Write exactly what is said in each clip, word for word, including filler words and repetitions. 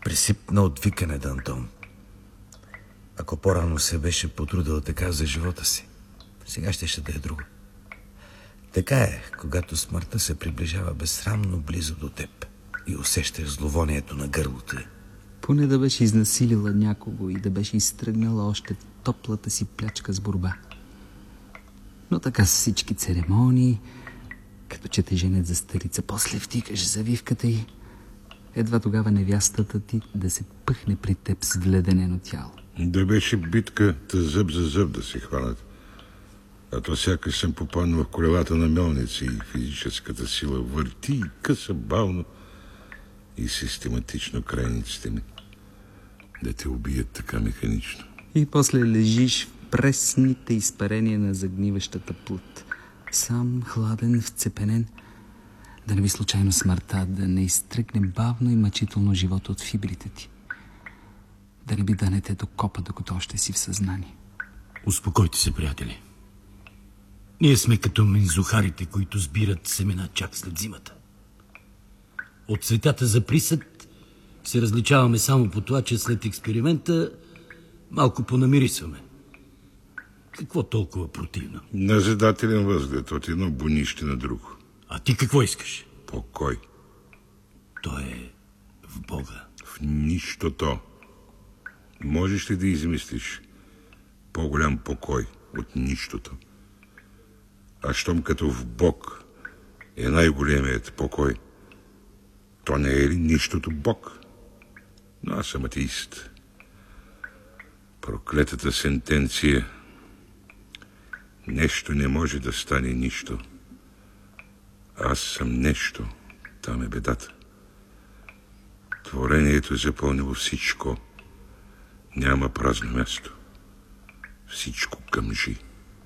пресипна от викане, Дантон. Ако по-рано се беше потрудил така за живота си, сега ще ще да е друго. Така е, когато смъртта се приближава безсрамно близо до теб и усещаш зловонието на гърлото й. Поне да беше изнасилила някого и да беше изтръгнала още топлата си плячка с борба. Но така с всички церемонии, като че те женят за старица, после втикаш завивката й, едва тогава невястата ти да се пъхне при теб с вледенено тяло. Да беше битка, та зъб за зъб да се хванат. А то сякаш съм попаднал в колелата на мелници и физическата сила върти и къса бавно и систематично крайниците ми. Да те убият така механично. И после лежиш в пресните изпарения на загниващата плът. Сам, хладен, вцепенен, да не би случайно смъртта да не изтръгне бавно и мъчително живота от фибрите ти. Да не би да не те докопа, докато още си в съзнание. Успокойте се, приятели. Ние сме като мензухарите, които сбират семена чак след зимата. От цветята за присъд се различаваме само по това, че след експеримента малко понамирисваме. Какво толкова противно? Назидателен възглед от едно бунище на друго. А ти какво искаш? Покой. Той е в Бога. В нищото. Можеш ли да измислиш по-голям покой от нищото? А щом като в Бог е най-големият покой, то не е ли нищото Бог? Но аз съм атеист. Проклетата сентенция: нещо не може да стане нищо. Аз съм нещо. Там е бедата. Творението е запълнило всичко. Няма празно място. Всичко къмжи.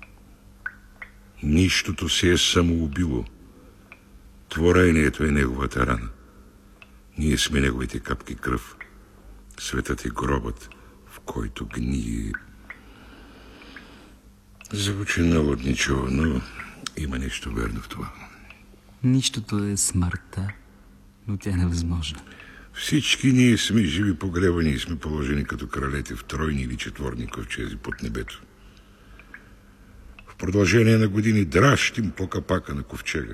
Нищото се е самоубило. Творението е неговата рана. Ние сме неговите капки кръв. Светът е гробът, в който гние. Звучи налудничево, но има нещо верно в това. Нищото е смъртта, но тя е невъзможна. Всички ние сме живи погребани и сме положени като кралете в тройни или четворни ковчези под небето. В продължение на години дращим по капака на ковчега.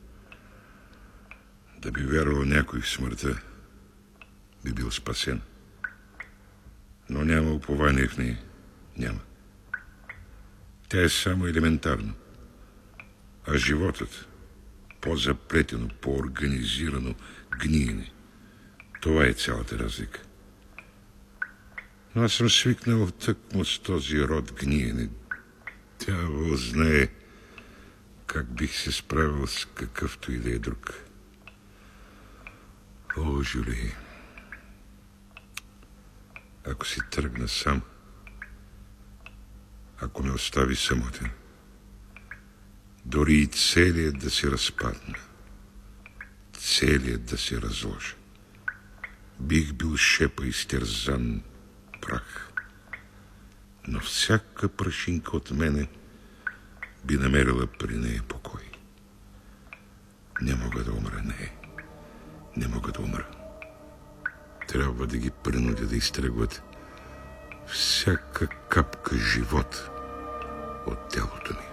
Да би вярвал някой в смъртта, би бил спасен. Но няма упование в нея. Няма. Тя е само елементарно. А животът, по-заплетено, по-организирано гниене, това е цялата разлика. Но аз съм свикнал тъкмо с този род гниене. Дявол знае как бих се справил с какъвто и да е друг. О, Жюли, ако си тръгна сам, ако ме остави самотен, дори и целият да се разпадна, целият да се разложи, бих бил шепа изтерзан прах. Но всяка прашинка от мене би намерила при нея покой. Не мога да умра, не. Не мога да умра. Трябва да ги принудя да изтръгват всяка капка живот от тялото ми.